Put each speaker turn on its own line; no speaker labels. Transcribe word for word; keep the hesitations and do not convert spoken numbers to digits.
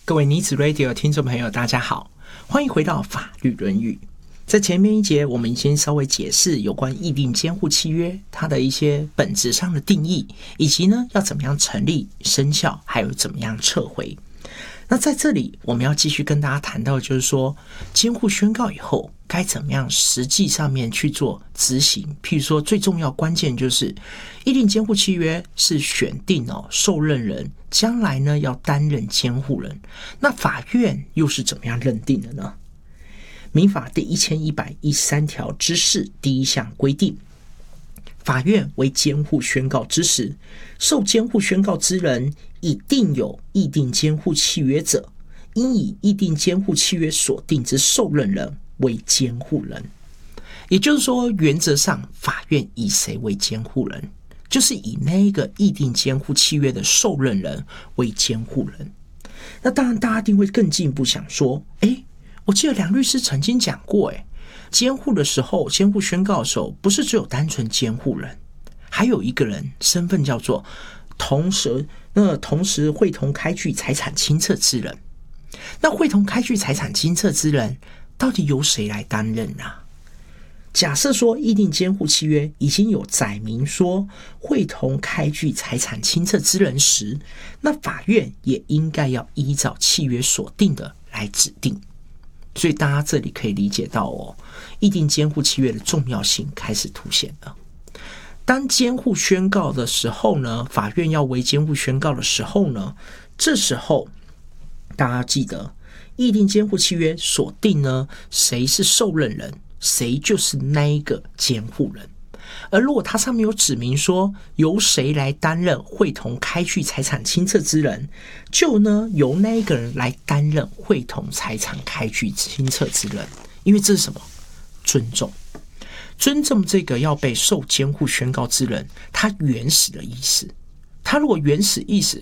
各位尼子 Radio 听众朋友大家好，欢迎回到法律论语。在前面一节我们已经稍微解释有关议定监护契约它的一些本质上的定义，以及呢要怎么样成立生效，还有怎么样撤回。那在这里我们要继续跟大家谈到，就是说监护宣告以后该怎么样实际上面去做执行。譬如说最重要关键就是议定监护契约是选定哦受任人将来呢要担任监护人，那法院又是怎么样认定的呢？民法第一千一百一十三条之四第一项规定，法院为监护宣告之时，受监护宣告之人已订有议定监护契约者，应以议定监护契约所定之受任人为监护人。也就是说，原则上法院以谁为监护人，就是以那个议定监护契约的受任人为监护人。那当然大家一定会更进一步想说，诶，我记得梁律师曾经讲过，诶监护的时候，监护宣告的时候，不是只有单纯监护人，还有一个人身份叫做同时那同时会同开具财产清册之人。那会同开具财产清册之人到底由谁来担任啊？假设说议定监护契约已经有载明说会同开具财产清册之人时，那法院也应该要依照契约所定的来指定。所以大家这里可以理解到哦，议定监护契约的重要性开始凸显了。当监护宣告的时候呢，法院要为监护宣告的时候呢，这时候大家记得议定监护契约所定呢，谁是受任人，谁就是那一个监护人。而如果它上面有指明说由谁来担任会同开具财产清册之人，就呢由那一个人来担任会同财产开具清册之人。因为这是什么？尊重尊重这个要被受监护宣告之人他原始的意思。他如果原始意思